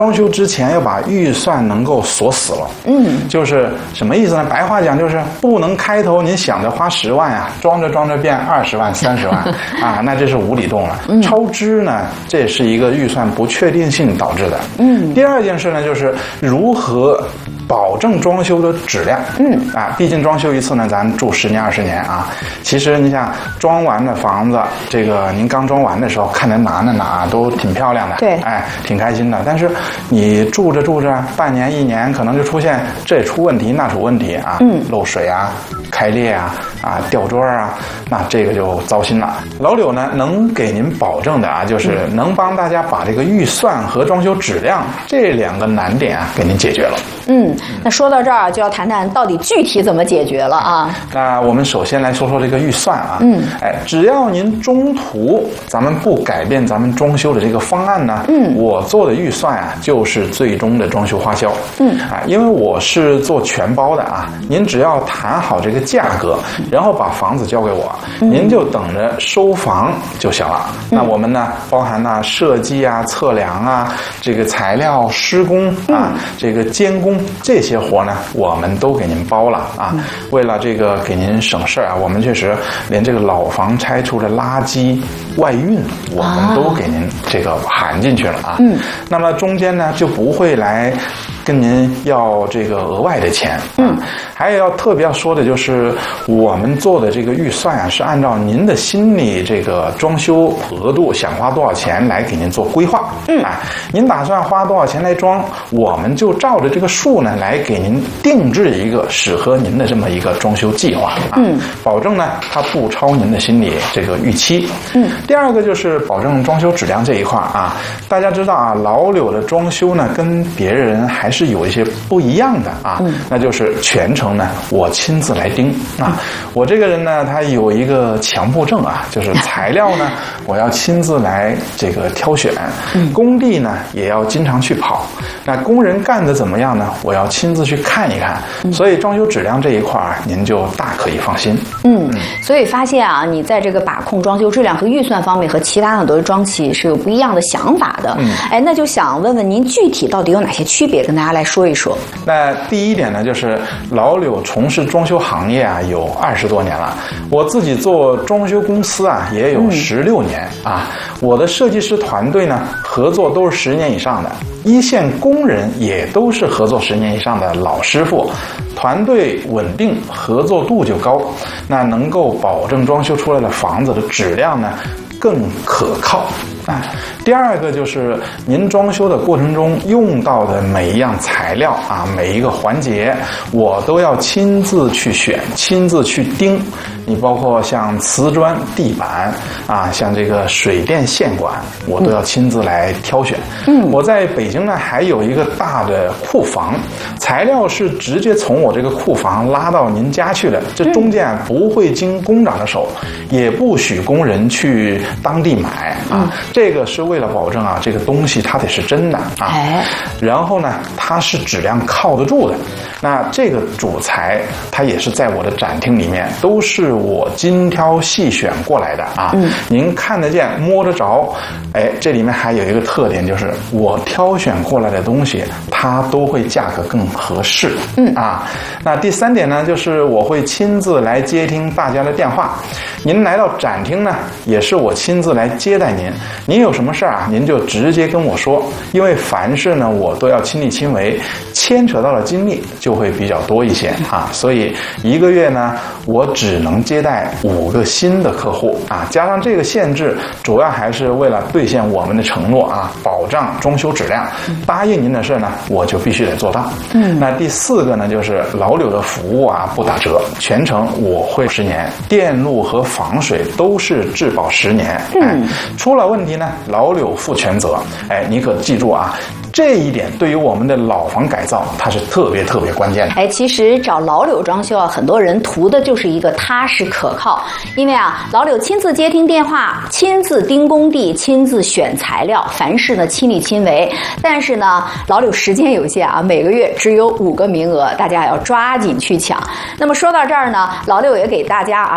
装修之前要把预算能够锁死了，就是什么意思呢？白话讲就是不能开头您想着花10万呀，装着装着变20万、30万啊，那这是无底洞了。超支呢，这是一个预算不确定性导致的。第二件事呢，就是如何保证装修的质量。毕竟装修一次呢，咱住10年20年啊。其实你想装完的房子，这个您刚装完的时候看着哪都挺漂亮的， 对， 挺开心的。但是你住着住着，半年1年，可能就出现这出问题那出问题啊，漏水啊、开裂啊、掉砖啊，那这个就糟心了。老柳呢，能给您保证的啊，就是能帮大家把这个预算和装修质量这2个难点啊，给您解决了。 那说到这儿就要谈谈到底具体怎么解决了啊。 那我们首先来说说这个预算啊。只要您中途咱们不改变咱们装修的这个方案呢，我做的预算啊，就是最终的装修花销。因为我是做全包的啊，您只要谈好这个价格，然后把房子交给我，您就等着收房就行了。那我们呢，包含设计啊、测量啊、这个材料、施工啊、这个监工这些活呢，我们都给您包了啊。为了这个给您省事啊，我们确实连这个老房拆除的垃圾外运，我们都给您这个含进去了啊。那么中间呢，就不会来跟您要这个额外的钱。还有要特别要说的就是，我们做的这个预算啊，是按照您的心里这个装修额度，想花多少钱来给您做规划。您打算花多少钱来装，我们就照着这个数呢来给您定制一个适合您的这么一个装修计划啊。保证呢它不超您的心理这个预期。第二个就是保证装修质量这一块啊。大家知道啊，老柳的装修呢跟别人还是有一些不一样的啊。那就是全程呢我亲自来盯啊。我这个人呢，他有一个强迫症啊，就是材料呢我要亲自来这个挑选，工地呢也要经常去跑。那工人干的怎么样呢？我要亲自去看一看。所以装修质量这一块您就大可以放心。 所以发现啊，你在这个把控装修质量和预算方面和其他很多装企是有不一样的想法的。那就想问问您具体到底有哪些区别，跟大家来说一说。 那第一点呢，就是老柳从事装修行业啊有20多年了，我自己做装修公司啊也有16年啊。我的设计师团队呢合作都是10年以上的，一线工人也都是合作10年以上的老师傅，团队稳定，合作度就高，那能够保证装修出来的房子的质量呢更可靠。第二个就是您装修的过程中用到的每一样材料啊，每一个环节我都要亲自去选，亲自去盯。你包括像瓷砖、地板啊，像这个水电线管，我都要亲自来挑选。我在北京呢还有一个大的库房，材料是直接从我这个库房拉到您家去的，这中间不会经工长的手，也不许工人去当地买啊。这个是为了保证啊，这个东西它得是真的啊。然后呢，它是质量靠得住的。那这个主材它也是在我的展厅里面，都是我精挑细选过来的啊。您看得见摸得着。这里面还有一个特点，就是我挑选过来的东西它都会价格更合适。那第3点呢，就是我会亲自来接听大家的电话。您来到展厅呢，也是我亲自来接待您。您有什么事啊，您就直接跟我说，因为凡事呢我都要亲力亲为，牵扯到了精力就会比较多一些啊。所以1个月呢，我只能接待5个新的客户啊。加上这个限制，主要还是为了兑现我们的承诺啊，保障装修质量。答应您的事呢，我就必须得做到。那第4个呢，就是老柳的服务啊不打折，全程我会10年，电路和防水都是质保10年。出了问题呢，老柳负全责。你可记住啊，这一点对于我们的老房改造它是特别关键的。 其实找老柳装修啊，很多人图的就是一个踏实可靠，因为啊，老柳亲自接听电话，亲自盯工地，亲自选材料，凡事呢亲力亲为。但是呢，老柳时间有限啊，每个月只有5个名额，大家要抓紧去抢。那么说到这儿呢，老柳也给大家啊